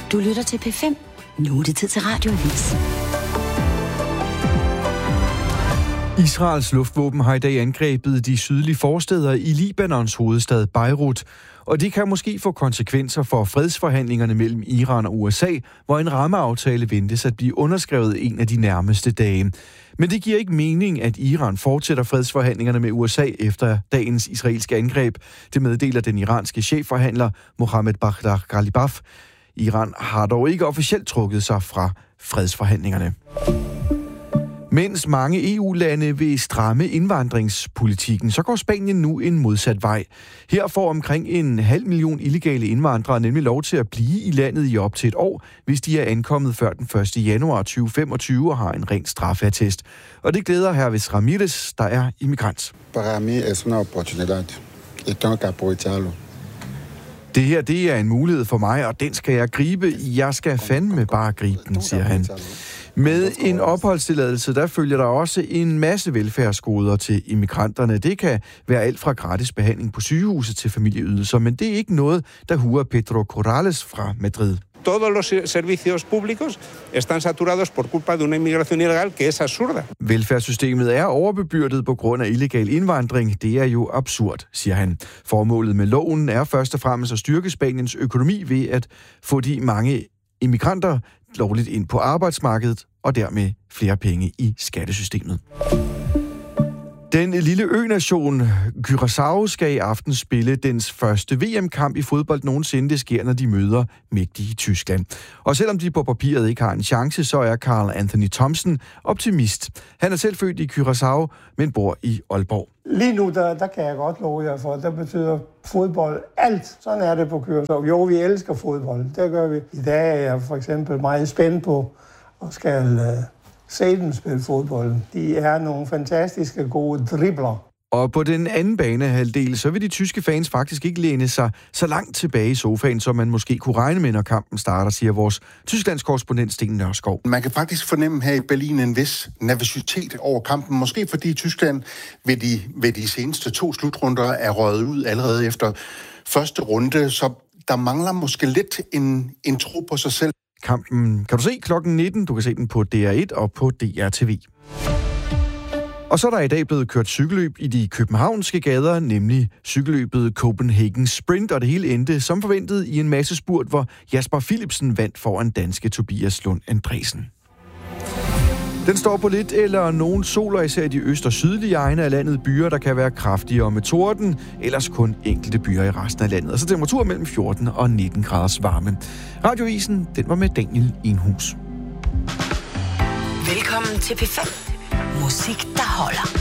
Du lytter til P5. Nu er det tid til Radioavis. Israels luftvåben har i dag angrebet de sydlige forstæder i Libanons hovedstad Beirut, og det kan måske få konsekvenser for fredsforhandlingerne mellem Iran og USA, hvor en rammeaftale ventes at blive underskrevet en af de nærmeste dage. Men det giver ikke mening, at Iran fortsætter fredsforhandlingerne med USA efter dagens israelske angreb. Det meddeler den iranske chefforhandler Mohammad Baghdad Ghalibaf. Iran har dog ikke officielt trukket sig fra fredsforhandlingerne. Mens mange EU-lande vil stramme indvandringspolitikken, så går Spanien nu en modsat vej. Her får omkring 500.000 illegale indvandrere nemlig lov til at blive i landet i op til et år, hvis de er ankommet før den 1. januar 2025 og har en ren straffeattest. Og det glæder Hervis Ramirez, der er immigrant. Para mí es una oportunidad. Y tengo que aprovecharlo. Det her, det er en mulighed for mig, og den skal jeg gribe. Jeg skal fandme bare gribe den, siger han. Med en opholdstilladelse, der følger der også en masse velfærdsgoder til immigranterne. Det kan være alt fra gratis behandling på sygehuset til familieydelser, men det er ikke noget, der huer Pedro Corrales fra Madrid. Todos los servicios públicos están saturados por culpa de una inmigración ilegal que es absurda. Velfærdssystemet er overbebyrdet på grund af illegal indvandring. Det er jo absurd, siger han. Formålet med loven er først og fremmest at styrke Spaniens økonomi ved at få de mange immigranter lovligt ind på arbejdsmarkedet og dermed flere penge i skattesystemet. Den lille ø-nation Curaçao skal i aften spille dens første VM-kamp i fodbold nogensinde. Det sker, når de møder mægtige Tyskland. Og selvom de på papiret ikke har en chance, så er Carl Anthony Thomsen optimist. Han er selv født i Curaçao, men bor i Aalborg. Lige nu, der kan jeg godt love jer for, der betyder fodbold alt. Sådan er det på Curaçao. Jo, vi elsker fodbold. Det gør vi. I dag er jeg for eksempel meget spændt på og skal se dem spille fodbold. De er nogle fantastiske gode dribler. Og på den anden banehalvdel, så vil de tyske fans faktisk ikke læne sig så langt tilbage i sofaen, som man måske kunne regne med, når kampen starter, siger vores Tysklands korrespondent Sten Nørskov. Man kan faktisk fornemme her i Berlin en vis nervøsitet over kampen. Måske fordi Tyskland ved de seneste 2 slutrunder er røget ud allerede efter første runde, så der mangler måske lidt en tro på sig selv. Kampen kan du se klokken 19. Du kan se den på DR1 og på DRTV. Og så er der i dag blevet kørt cykelløb i de københavnske gader, nemlig cykelløbet Copenhagen Sprint, og det hele endte som forventet i en masse spurt, hvor Jasper Philipsen vandt foran danske Tobias Lund Andresen. Den står på lidt eller nogen sol, og især i de øst- og sydlige egne af landet byer, der kan være kraftigere med torden, ellers kun enkelte byer i resten af landet. Og så temperatur mellem 14 og 19 graders varme. Radioavisen, den var med Daniel Enhus. Velkommen til P5. Musik, der holder.